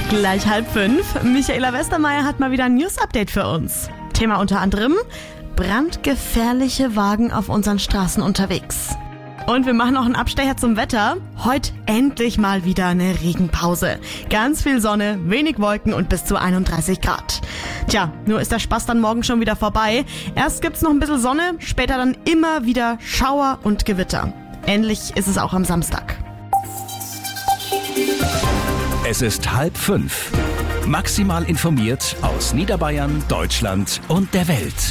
Gleich 4:30. Michaela Westermeier hat mal wieder ein News-Update für uns. Thema unter anderem: brandgefährliche Wagen auf unseren Straßen unterwegs. Und wir machen noch einen Abstecher zum Wetter. Heute endlich mal wieder eine Regenpause. Ganz viel Sonne, wenig Wolken und bis zu 31 Grad. Tja, nur ist der Spaß dann morgen schon wieder vorbei. Erst gibt's noch ein bisschen Sonne, später dann immer wieder Schauer und Gewitter. Ähnlich ist es auch am Samstag. Es ist 4:30. Maximal informiert aus Niederbayern, Deutschland und der Welt.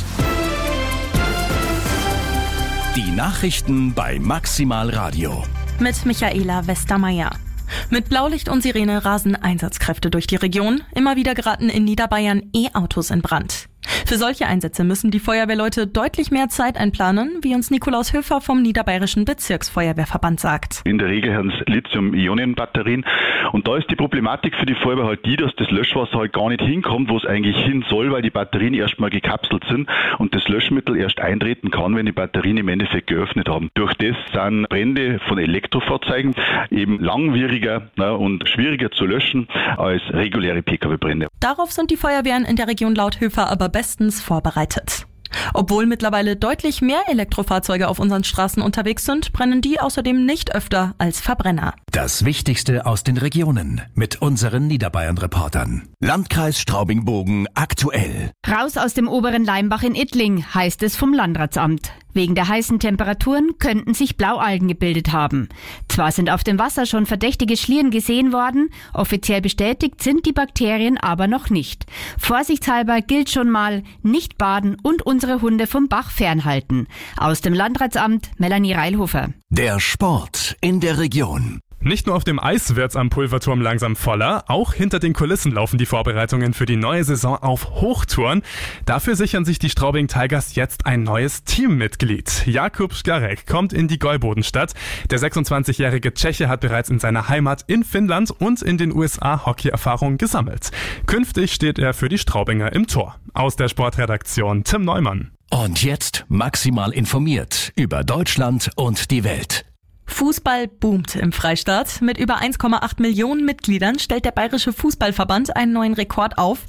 Die Nachrichten bei Maximal Radio. Mit Michaela Westermeier. Mit Blaulicht und Sirene rasen Einsatzkräfte durch die Region. Immer wieder geraten in Niederbayern E-Autos in Brand. Für solche Einsätze müssen die Feuerwehrleute deutlich mehr Zeit einplanen, wie uns Nikolaus Höfer vom Niederbayerischen Bezirksfeuerwehrverband sagt. In der Regel haben es Lithium-Ionen-Batterien und da ist die Problematik für die Feuerwehr halt die, dass das Löschwasser halt gar nicht hinkommt, wo es eigentlich hin soll, weil die Batterien erstmal gekapselt sind und das Löschmittel erst eintreten kann, wenn die Batterien im Endeffekt geöffnet haben. Durch das sind Brände von Elektrofahrzeugen eben langwieriger und schwieriger zu löschen als reguläre Pkw-Brände. Darauf sind die Feuerwehren in der Region laut Höfer aber bestens vorbereitet. Obwohl mittlerweile deutlich mehr Elektrofahrzeuge auf unseren Straßen unterwegs sind, brennen die außerdem nicht öfter als Verbrenner. Das Wichtigste aus den Regionen mit unseren Niederbayern-Reportern. Landkreis Straubing-Bogen aktuell. Raus aus dem oberen Leimbach in Ittling, heißt es vom Landratsamt. Wegen der heißen Temperaturen könnten sich Blaualgen gebildet haben. Zwar sind auf dem Wasser schon verdächtige Schlieren gesehen worden, offiziell bestätigt sind die Bakterien aber noch nicht. Vorsichtshalber gilt schon mal: nicht baden und unsere Hunde vom Bach fernhalten. Aus dem Landratsamt Melanie Reilhofer. Der Sport in der Region. Nicht nur auf dem Eis wird's am Pulverturm langsam voller, auch hinter den Kulissen laufen die Vorbereitungen für die neue Saison auf Hochtouren. Dafür sichern sich die Straubing Tigers jetzt ein neues Teammitglied. Jakub Szkarek kommt in die Gäubodenstadt. Der 26-jährige Tscheche hat bereits in seiner Heimat in Finnland und in den USA Hockey-Erfahrung gesammelt. Künftig steht er für die Straubinger im Tor. Aus der Sportredaktion Tim Neumann. Und jetzt maximal informiert über Deutschland und die Welt. Fußball boomt im Freistaat. Mit über 1,8 Millionen Mitgliedern stellt der Bayerische Fußballverband einen neuen Rekord auf.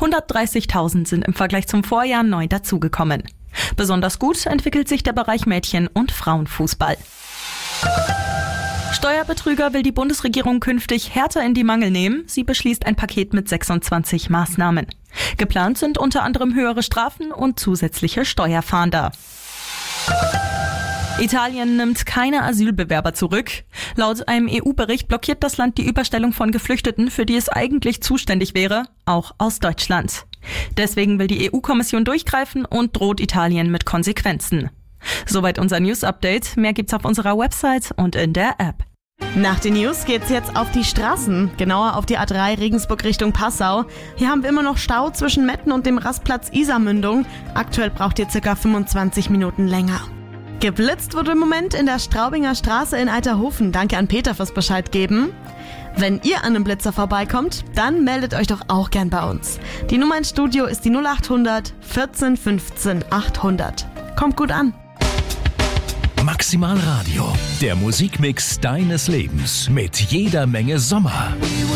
130.000 sind im Vergleich zum Vorjahr neu dazugekommen. Besonders gut entwickelt sich der Bereich Mädchen- und Frauenfußball. Steuerbetrüger will die Bundesregierung künftig härter in die Mangel nehmen. Sie beschließt ein Paket mit 26 Maßnahmen. Geplant sind unter anderem höhere Strafen und zusätzliche Steuerfahnder. Italien nimmt keine Asylbewerber zurück. Laut einem EU-Bericht blockiert das Land die Überstellung von Geflüchteten, für die es eigentlich zuständig wäre, auch aus Deutschland. Deswegen will die EU-Kommission durchgreifen und droht Italien mit Konsequenzen. Soweit unser News-Update. Mehr gibt's auf unserer Website und in der App. Nach den News geht's jetzt auf die Straßen, genauer auf die A3 Regensburg Richtung Passau. Hier haben wir immer noch Stau zwischen Metten und dem Rastplatz Isarmündung. Aktuell braucht ihr ca. 25 Minuten länger. Geblitzt wurde im Moment in der Straubinger Straße in Eiterhofen. Danke an Peter fürs Bescheid geben. Wenn ihr an einem Blitzer vorbeikommt, dann meldet euch doch auch gern bei uns. Die Nummer ins Studio ist die 0800 14 15 800. Kommt gut an. Maximal Radio, der Musikmix deines Lebens mit jeder Menge Sommer.